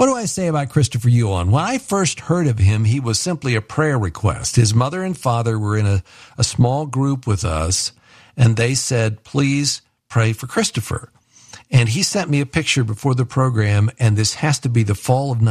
What do I say about Christopher Yuan? When I first heard of him, he was simply a prayer request. His mother and father were in a small group with us, and they said, please pray for Christopher. And he sent me a picture before the program, and this has to be the fall of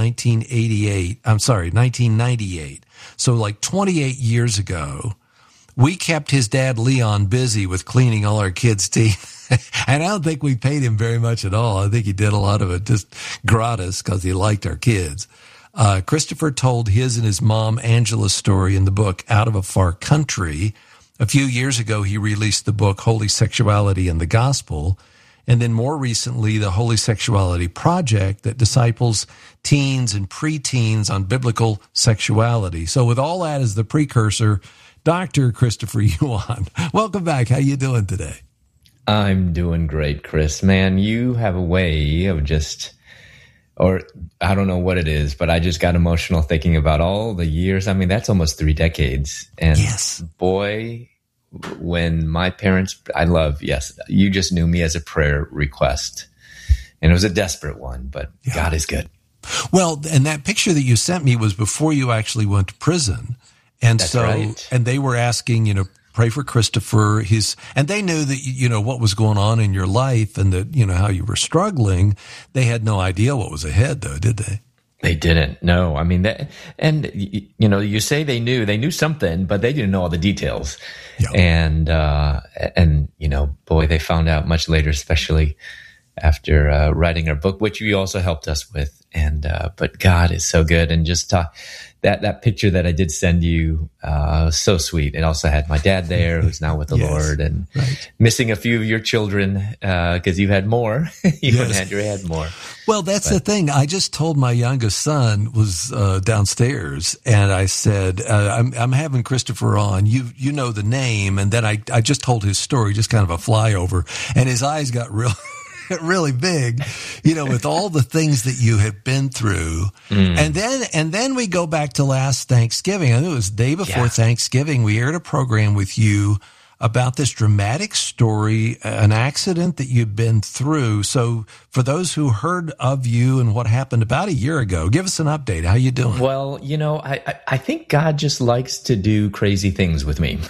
1998. So like 28 years ago, we kept his dad, Leon, busy with cleaning all our kids' teeth. And I don't think we paid him very much at all. I think he did a lot of it just gratis because he liked our kids. Christopher told his and his mom, Angela's story in the book, Out of a Far Country. A few years ago, he released the book, Holy Sexuality and the Gospel. And then more recently, the Holy Sexuality Project that disciples teens and preteens on biblical sexuality. So with all that as the precursor, Dr. Christopher Yuan, welcome back. How you doing today? I'm doing great, Chris. Man, you have a way of or I don't know what it is, but I just got emotional thinking about all the years. I mean, that's almost 3 decades. And yes, boy, when my parents, you just knew me as a prayer request. And it was a desperate one, but yeah. God is good. Well, and that picture that you sent me was before you actually went to prison. And that's so, right. And they were asking, pray for Christopher. And they knew that, what was going on in your life and that, how you were struggling. They had no idea what was ahead though, did they? They didn't. No. I mean, you say they knew something, but they didn't know all the details. Yeah. And, boy, they found out much later, especially after, writing our book, which you also helped us with. And, but God is so good. And just, that picture that I did send you, so sweet. It also had my dad there, who's now with the yes, Lord, and right. Missing a few of your children, because you had more. You and Andrew had more. Well, that's the thing. I just told my youngest son was downstairs, and I said, I'm having Christopher on. You know the name, and then I just told his story, just kind of a flyover, and his eyes got really big, with all the things that you have been through. And then we go back to last Thanksgiving. I think it was the day before Thanksgiving. We aired a program with you about this dramatic story, an accident that you've been through. So for those who heard of you and what happened about a year ago, give us an update. How you doing? Well, I think God just likes to do crazy things with me.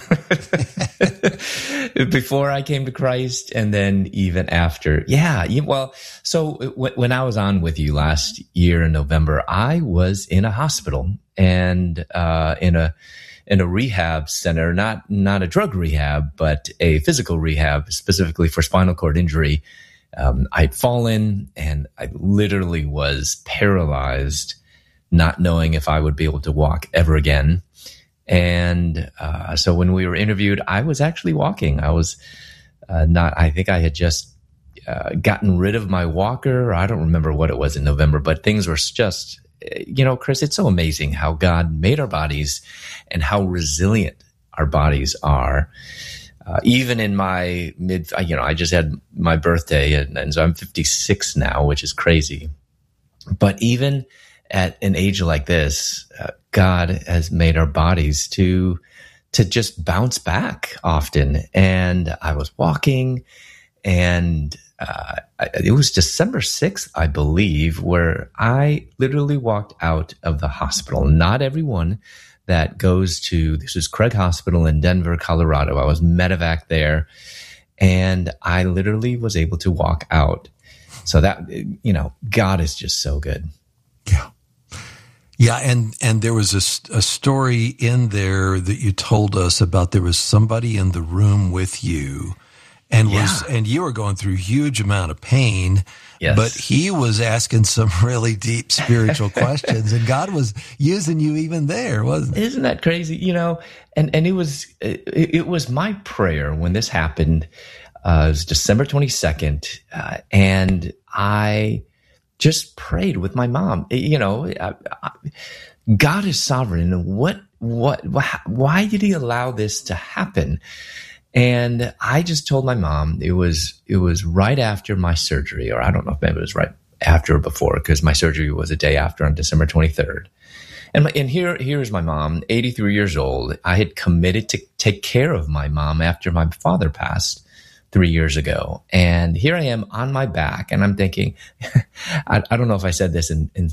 Before I came to Christ and then even after. Yeah. Well, so when I was on with you last year in November, I was in a hospital and in a rehab center, not a drug rehab, but a physical rehab specifically for spinal cord injury. I'd fallen and I literally was paralyzed, not knowing if I would be able to walk ever again. And so when we were interviewed, I was actually walking. I was I think I had just gotten rid of my walker. I don't remember what it was in November, but things were just, Chris, it's so amazing how God made our bodies and how resilient our bodies are. Even in my I just had my birthday, and so I'm 56 now, which is crazy. But even at an age like this, God has made our bodies to just bounce back often. And I was walking, and it was December 6th, I believe, where I literally walked out of the hospital. Not everyone that goes to, this is Craig Hospital in Denver, Colorado. I was medevac there, and I literally was able to walk out. So that, God is just so good. Yeah. Yeah, and there was a story in there that you told us about. There was somebody in the room with you, and you were going through a huge amount of pain. Yes. But he was asking some really deep spiritual questions, and God was using you even there, wasn't it? Isn't that crazy? And it was my prayer when this happened. It was December 22nd, and I just prayed with my mom. God is sovereign. And why did he allow this to happen? And I just told my mom it was right after my surgery, or I don't know if maybe it was right after or before, because my surgery was a day after on December 23rd. And here's my mom, 83 years old. I had committed to take care of my mom after my father passed 3 years ago. And here I am on my back, and I'm thinking, I don't know if I said this in